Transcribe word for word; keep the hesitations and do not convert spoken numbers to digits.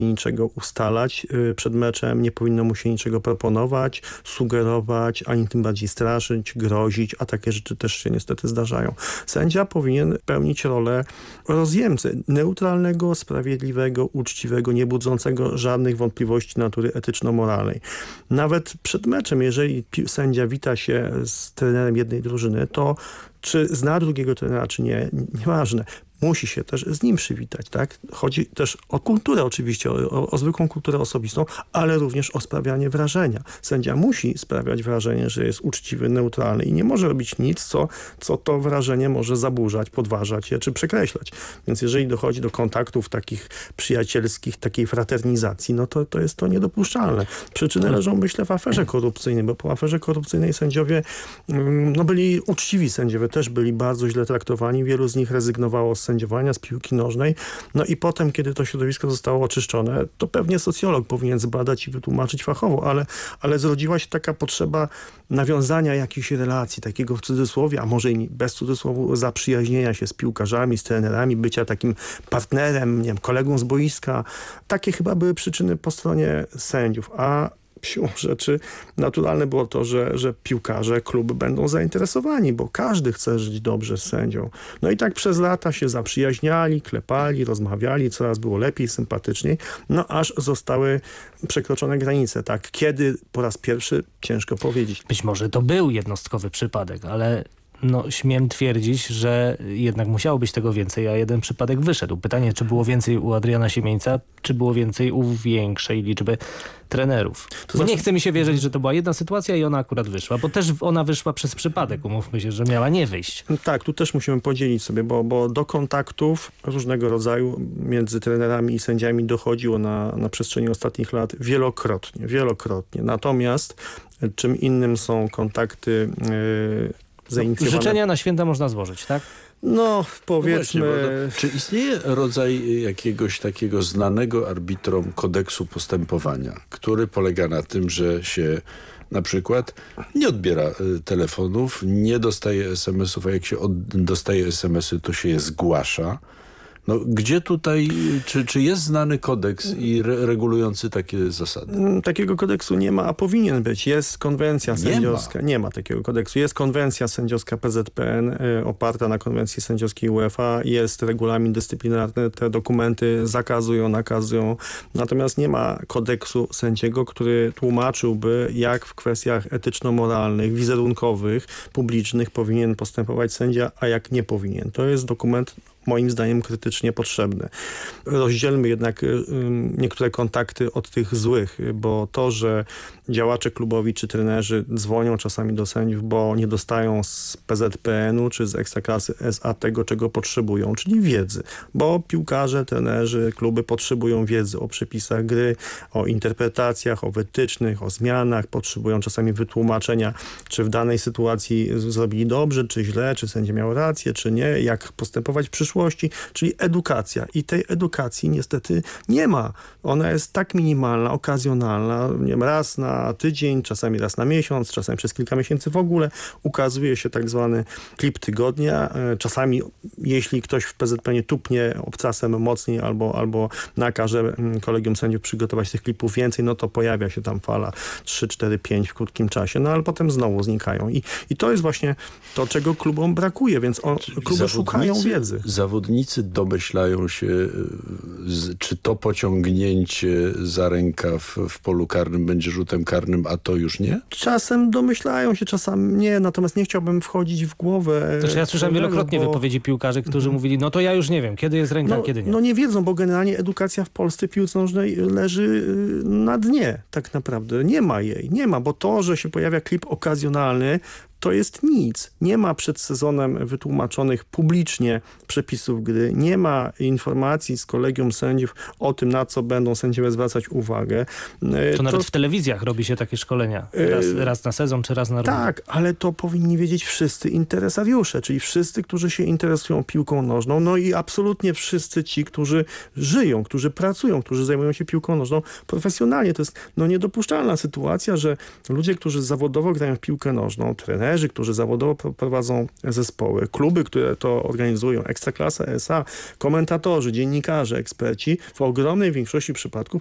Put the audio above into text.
niczego ustalać przed meczem, nie powinno mu się niczego proponować, sugerować, ani tym bardziej straszyć, grozić, a takie rzeczy też się niestety zdarzają. Sędzia powinien pełnić rolę rozjemcy, neutralnego, sprawiedliwego, uczciwego, nie budzącego żadnych wątpliwości natury etyczno-moralnej. Nawet przed meczem, jeżeli sędzia wita się z trenerem jednej drużyny, to czy zna drugiego trenera, czy nie, nieważne. Musi się też z nim przywitać, tak? Chodzi też o kulturę oczywiście, o, o zwykłą kulturę osobistą, ale również o sprawianie wrażenia. Sędzia musi sprawiać wrażenie, że jest uczciwy, neutralny i nie może robić nic, co, co to wrażenie może zaburzać, podważać je, czy przekreślać. Więc jeżeli dochodzi do kontaktów takich przyjacielskich, takiej fraternizacji, no to, to jest to niedopuszczalne. Przyczyny leżą, myślę, w aferze korupcyjnej, bo po aferze korupcyjnej sędziowie, no byli uczciwi sędziowie, też byli bardzo źle traktowani. Wielu z nich rezygnowało z sędziowania, z piłki nożnej. No i potem, kiedy to środowisko zostało oczyszczone, to pewnie socjolog powinien zbadać i wytłumaczyć fachowo, ale, ale zrodziła się taka potrzeba nawiązania jakiejś relacji, takiego w cudzysłowie, a może i bez cudzysłowu, zaprzyjaźnienia się z piłkarzami, z trenerami, bycia takim partnerem, nie wiem, kolegą z boiska. Takie chyba były przyczyny po stronie sędziów, a siłą rzeczy naturalne było to, że, że piłkarze, kluby będą zainteresowani, bo każdy chce żyć dobrze z sędzią. No i tak przez lata się zaprzyjaźniali, klepali, rozmawiali, coraz było lepiej, sympatyczniej, no aż zostały przekroczone granice. Tak, kiedy po raz pierwszy, ciężko powiedzieć. Być może to był jednostkowy przypadek, ale no, śmiem twierdzić, że jednak musiało być tego więcej, a jeden przypadek wyszedł. Pytanie, czy było więcej u Adriana Siemieńca, czy było więcej u większej liczby trenerów. To znaczy... Nie chce mi się wierzyć, że to była jedna sytuacja i ona akurat wyszła, bo też ona wyszła przez przypadek, umówmy się, że miała nie wyjść. Tak, tu też musimy podzielić sobie, bo, bo do kontaktów różnego rodzaju między trenerami i sędziami dochodziło na, na przestrzeni ostatnich lat wielokrotnie, wielokrotnie. Natomiast czym innym są kontakty yy, zainicjowane. Życzenia na święta można złożyć, tak? No, powiedzmy... No właśnie, to, czy istnieje rodzaj jakiegoś takiego znanego arbitrom kodeksu postępowania, który polega na tym, że się na przykład nie odbiera y, telefonów, nie dostaje es em esów, a jak się od, dostaje es em esy, to się je zgłasza. No, gdzie tutaj, czy, czy jest znany kodeks i re, regulujący takie zasady? Takiego kodeksu nie ma, a powinien być. Jest konwencja sędziowska. Nie ma, nie ma takiego kodeksu. Jest konwencja sędziowska P Z P N y, oparta na konwencji sędziowskiej UEFA. Jest regulamin dyscyplinarny. Te dokumenty zakazują, nakazują. Natomiast nie ma kodeksu sędziego, który tłumaczyłby, jak w kwestiach etyczno-moralnych, wizerunkowych, publicznych powinien postępować sędzia, a jak nie powinien. To jest dokument moim zdaniem krytycznie potrzebny. Rozdzielmy jednak y, niektóre kontakty od tych złych, bo to, że działacze klubowi czy trenerzy dzwonią czasami do sędziów, bo nie dostają z P Z P N u czy z Ekstraklasy S A tego, czego potrzebują, czyli wiedzy. Bo piłkarze, trenerzy, kluby potrzebują wiedzy o przepisach gry, o interpretacjach, o wytycznych, o zmianach, potrzebują czasami wytłumaczenia, czy w danej sytuacji zrobili dobrze, czy źle, czy sędzia miał rację, czy nie, jak postępować w przyszłości, czyli edukacja. I tej edukacji niestety nie ma. Ona jest tak minimalna, okazjonalna, nie wiem, raz na tydzień, czasami raz na miesiąc, czasami przez kilka miesięcy w ogóle ukazuje się tak zwany klip tygodnia. Czasami, jeśli ktoś w P Z P nie tupnie obcasem mocniej albo, albo nakaże kolegium sędziów przygotować tych klipów więcej, no to pojawia się tam fala trzy, cztery, pięć w krótkim czasie, no ale potem znowu znikają. I, i to jest właśnie to, czego klubom brakuje, więc on, kluby szukają wiedzy. Zawodnicy domyślają się, z, czy to pociągnięcie za rękaw w polu karnym będzie rzutem karnym, a to już nie? Czasem domyślają się, czasem nie, natomiast nie chciałbym wchodzić w głowę. Też ja słyszałem wielokrotnie bo... wypowiedzi piłkarzy, którzy mm. mówili, no to ja już nie wiem, kiedy jest ręka, no, a kiedy nie. No nie wiedzą, bo generalnie edukacja w Polsce w piłce nożnej leży na dnie tak naprawdę. Nie ma jej, nie ma, bo to, że się pojawia klip okazjonalny, to jest nic. Nie ma przed sezonem wytłumaczonych publicznie przepisów gry. Nie ma informacji z kolegium sędziów o tym, na co będą sędziowie zwracać uwagę. To, to nawet w telewizjach robi się takie szkolenia. Raz, yy, raz na sezon, czy raz na rok. Tak, ale to powinni wiedzieć wszyscy interesariusze, czyli wszyscy, którzy się interesują piłką nożną. No i absolutnie wszyscy ci, którzy żyją, którzy pracują, którzy zajmują się piłką nożną profesjonalnie. To jest no, niedopuszczalna sytuacja, że ludzie, którzy zawodowo grają w piłkę nożną, trenerzy, trenerzy, którzy zawodowo prowadzą zespoły, kluby, które to organizują, Ekstraklasa, S A, komentatorzy, dziennikarze, eksperci w ogromnej większości przypadków